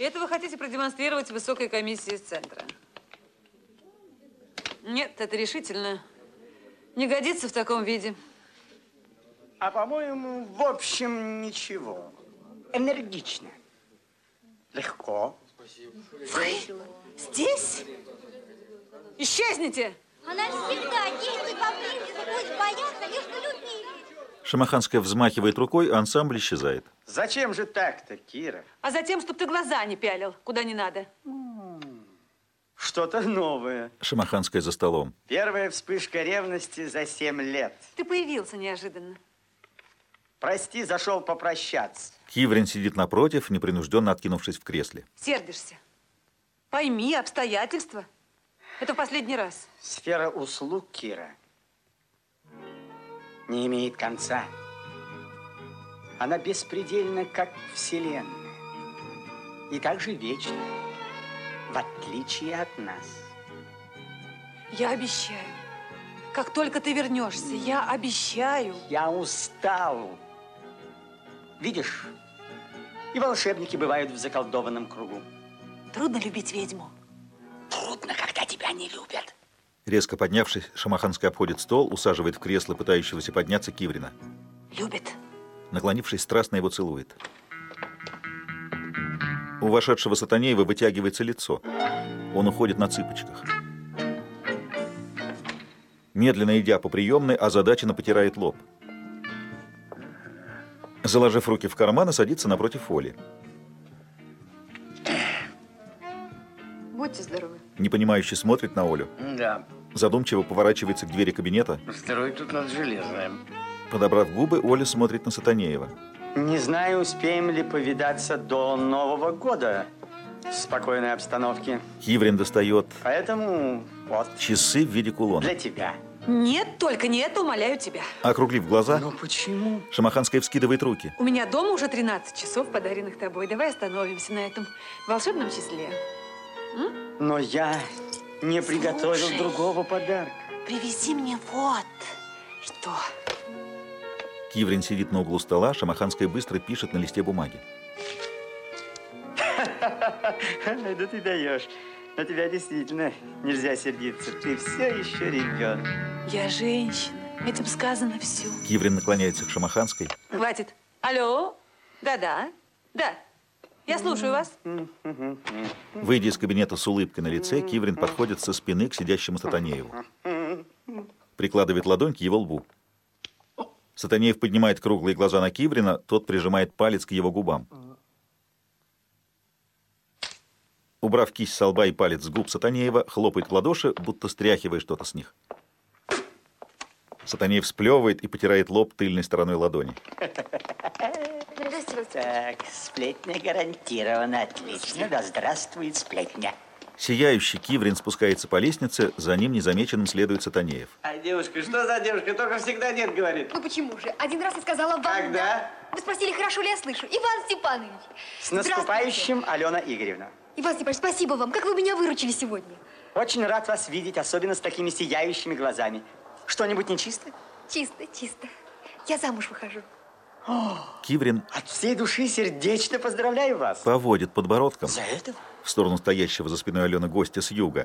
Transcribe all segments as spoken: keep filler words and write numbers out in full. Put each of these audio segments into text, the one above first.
И это вы хотите продемонстрировать высокой комиссии из центра? Нет, это решительно не годится в таком виде. А по-моему, в общем, ничего. Энергично. Легко. Вы здесь? Исчезните! Она всегда ездит поближе, пусть боятся, лишь бы любили. Шамаханская взмахивает рукой, а ансамбль исчезает. Зачем же так-то, Кира? А затем, чтобы ты глаза не пялил, куда не надо. Что-то новое. Шамаханская за столом. Первая вспышка ревности за семь лет. Ты появился неожиданно. Прости, зашел попрощаться. Киврин сидит напротив, непринужденно откинувшись в кресле. Сердишься. Пойми обстоятельства. Это в последний раз. Сфера услуг, Кира, не имеет конца. Она беспредельна, как Вселенная. И также вечна, в отличие от нас. Я обещаю. Как только ты вернешься, я обещаю. Я устал. Видишь, и волшебники бывают в заколдованном кругу. Трудно любить ведьму. Трудно, когда тебя не любят. Резко поднявшись, Шамаханская обходит стол, усаживает в кресло пытающегося подняться Киврина. Любит. Наклонившись, страстно его целует. У вошедшего Сатанеева вытягивается лицо. Он уходит на цыпочках. Медленно идя по приемной, озадаченно потирает лоб. Заложив руки в карманы, садится напротив Оли. Будьте здоровы. Непонимающе смотрит на Олю. Да. Задумчиво поворачивается к двери кабинета. Здоровье тут надо железное. Подобрав губы, Оля смотрит на Сатанеева. Не знаю, успеем ли повидаться до Нового года в спокойной обстановке. Киврин достает Поэтому вот. часы в виде кулона. Для тебя. Нет, только не это, умоляю тебя. Округлив глаза, Но почему? Шамаханская вскидывает руки. У меня дома уже тринадцать часов, подаренных тобой. Давай остановимся на этом волшебном числе. М? Но я не приготовил Слушай. другого подарка. Привези мне вот что. Киврин сидит на углу стола, Шамаханская быстро пишет на листе бумаги. Да ты даешь. На тебя действительно нельзя сердиться. Ты все еще ребенок. Я женщина. Этим сказано все. Киврин наклоняется к Шамаханской. Хватит. Алло? Да-да. Да. Я слушаю вас. Выйдя из кабинета с улыбкой на лице, Киврин подходит со спины к сидящему Сатанееву. Прикладывает ладонь к его лбу. Сатанеев поднимает круглые глаза на Киврина, тот прижимает палец к его губам. Убрав кисть со лба и палец с губ Сатанеева, хлопает в ладоши, будто стряхивая что-то с них. Сатанеев сплевывает и потирает лоб тыльной стороной ладони. Так, сплетня гарантирована. Отлично. Да здравствует сплетня. Сияющий Киврин спускается по лестнице, за ним незамеченным следует Сатанеев. А девушка, что за девушка? Только всегда нет, говорит. Ну почему же? Один раз я сказала вам Когда? да. Вы спросили, хорошо ли я слышу. Иван Степанович. С наступающим, Алена Игоревна. Иван Степанович, спасибо вам. Как вы меня выручили сегодня? Очень рад вас видеть, особенно с такими сияющими глазами. Что-нибудь нечисто? Чисто, чисто. Я замуж выхожу. Киврин От всей души сердечно поздравляю вас. поводит подбородком За это? в сторону стоящего за спиной Алены гостя с юга.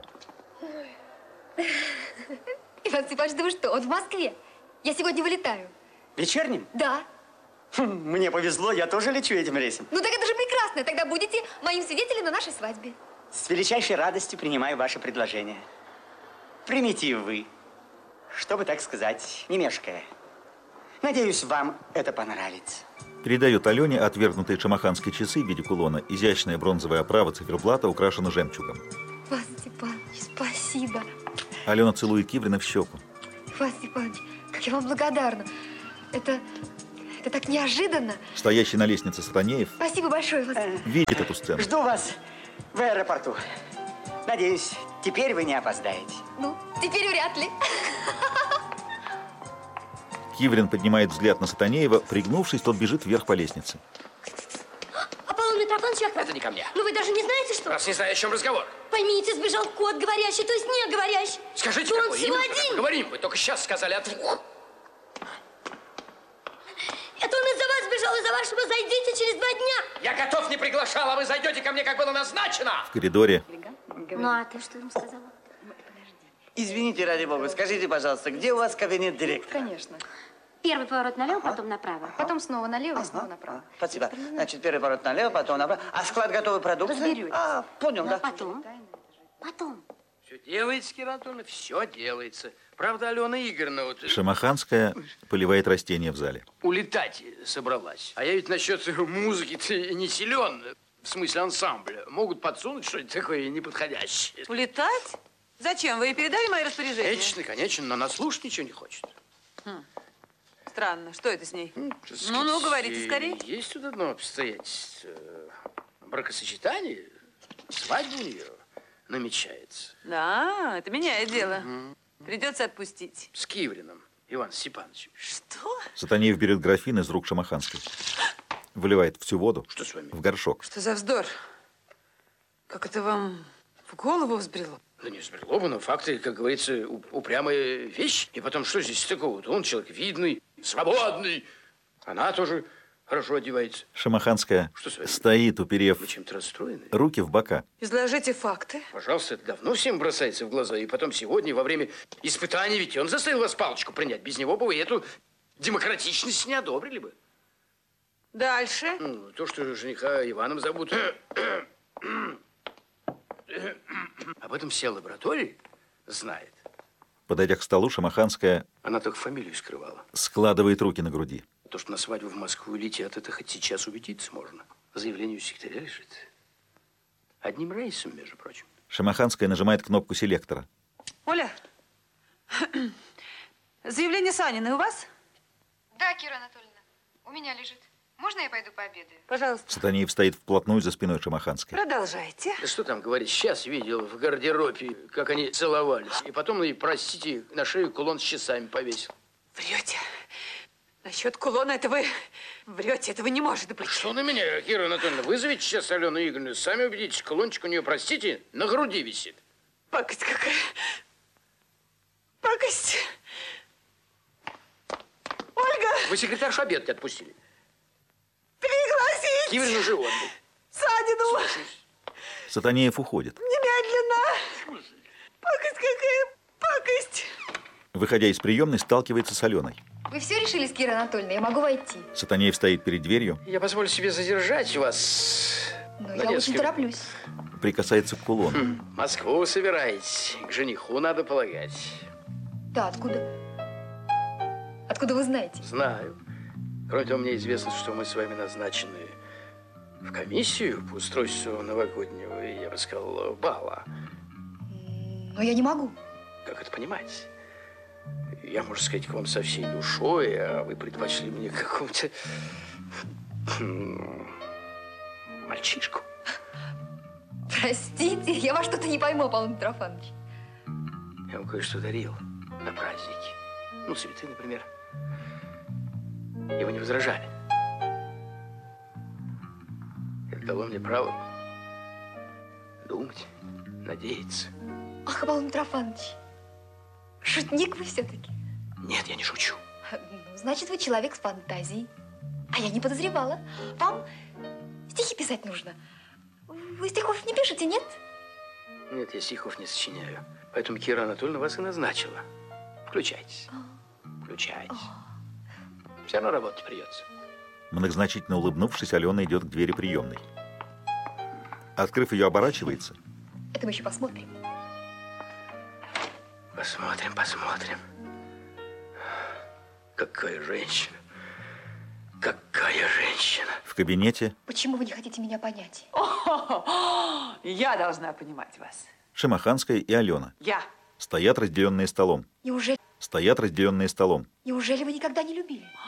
Иван Степанович, да вы что? Он в Москве. Я сегодня вылетаю. Вечерним? Да. Хм, мне повезло, я тоже лечу этим рейсом. Ну так это же прекрасно. Тогда будете моим свидетелем на нашей свадьбе. С величайшей радостью принимаю ваше предложение. Примите вы, чтобы, так сказать, не мешкая. Надеюсь, вам это понравится. Передает Алене отвергнутые шамаханские часы в виде кулона. Изящная бронзовая оправа циферблата украшена жемчугом. Иван Степанович, спасибо. Алена целует Киврина в щеку. Иван Степанович, как я вам благодарна. Это, это так неожиданно. Стоящий на лестнице Сатанеев Спасибо большое, Иван Степанович. видит эту сцену. Жду вас в аэропорту. Надеюсь, теперь вы не опоздаете. Ну, теперь вряд ли. Киврин поднимает взгляд на Сатанеева. Пригнувшись, тот бежит вверх по лестнице. Аполлон Митрофанович, я к вам. Это не ко мне. Ну вы даже не знаете, что? Раз не знаю, о чем разговор. Поймите, сбежал кот говорящий, то есть не говорящий. Скажите, Он какой всего именно? один. Поговорим. Вы только сейчас сказали от... Это он из-за вас сбежал, из-за вашего. Зайдите через два дня. Я готов, не приглашал, а вы зайдете ко мне, как было назначено. В коридоре Ну, а ты что им сказала? Извините, ради бога, скажите, пожалуйста, где у вас кабинет директора? Конечно. Первый поворот налево, потом направо. Потом снова налево и снова направо. Спасибо. Значит, первый поворот налево, потом направо. А склад готовой продукции? Разберетесь. А, понял, да. Потом. Потом. Все делается, Кира Анатольевна, все делается. Правда, Алена Игоревна вот Шамаханская поливает растения в зале. улетать собралась. А я ведь насчет музыки-то и не силен. В смысле ансамбля. Могут подсунуть что-нибудь такое неподходящее. Улетать? Зачем? Вы ей передали мои распоряжения? Конечно, конечно, но она слушать ничего не хочет. Странно. Что это с ней? Ну, так Ну, ну, сказать, говорите скорее. Есть тут одно обстоятельство. Бракосочетание, свадьба у нее намечается. Да, это меняет дело. Придется отпустить. С Кивриным Иван Степановичем. Что? Сатанеев берет графин из рук Шамаханской. Выливает всю воду Что с вами? в горшок. Что за вздор? Как это вам в голову взбрело? Да не взбрело бы, но факты, как говорится, у- упрямая вещь. И потом, что здесь такого-то? Он человек видный, свободный. Она тоже хорошо одевается. Шамаханская Что с вами? стоит, уперев Вы чем-то расстроены? руки в бока. Изложите факты. Пожалуйста, это давно всем бросается в глаза. И потом сегодня, во время испытаний, ведь он заставил вас палочку принять. Без него бы вы эту демократичность не одобрили бы. Дальше. Ну, то, что жениха Иваном зовут. Об этом вся лаборатория знает. Подойдя к столу, Шамаханская Она только фамилию скрывала. складывает руки на груди. То, что на свадьбу в Москву летят, это хоть сейчас убедиться можно. Заявление у секретаря лежит. Одним рейсом, между прочим. Шамаханская нажимает кнопку селектора. Оля, заявление Саниной у вас? Да, Кира Анатольевна, у меня лежит. Можно я пойду пообедаю? Пожалуйста. Сатанеев стоит вплотную за спиной Шамаханской. Продолжайте. Да что там говорить, сейчас видел в гардеробе, как они целовались. И потом, ну и, простите, на шею кулон с часами повесил. Врете. Насчет кулона это вы врете, этого не может быть. Что на меня, Кира Анатольевна? Вызовите сейчас Алену Игоревну, сами убедитесь, кулончик у нее, простите, на груди висит. Пакость какая. Пакость. Ольга, Вы секретаршу обедать отпустили. пригласите Киврин уже он. Санину. Сатанеев уходит. Немедленно. Пакость какая. Пакость. Выходя из приемной, сталкивается с Аленой. Вы все решили с Кирой Анатольевной? Я могу войти. Сатанеев стоит перед дверью, Я позволю себе задержать вас. Но на я очень несколько- тороплюсь. прикасается к кулону. Хм, Москву собираетесь. К жениху надо полагать. Да, откуда? Откуда вы знаете? Знаю. Кроме того, мне известно, что мы с вами назначены в комиссию по устройству новогоднего, и я бы сказал, бала. Но я не могу. Как это понимать? Я, можно сказать, к вам со всей душой, а вы предпочли мне какого-то м, мальчишку. Простите, я вас что-то не пойму, Павел Митрофанович. Я вам кое-что дарил на праздники. Ну, цветы, например. И вы не возражали. Это дало мне право думать, надеяться. Ах, Павел Митрофанович, шутник вы все-таки. Нет, я не шучу. Ну, значит, вы человек с фантазией. А я не подозревала. Вам стихи писать нужно. Вы стихов не пишете, нет? Нет, я стихов не сочиняю. Поэтому Кира Анатольевна вас и назначила. Включайтесь. Включайтесь. Все равно работать придется. Многозначительно улыбнувшись, Алена идет к двери приемной. Открыв ее, оборачивается. Это мы еще посмотрим. Посмотрим, посмотрим. Какая женщина. Какая женщина. В кабинете Почему вы не хотите меня понять? Я должна понимать вас. Шамаханская и Алена. Я. Стоят разделенные столом. Неужели, Стоят разделенные столом. неужели вы никогда не любили?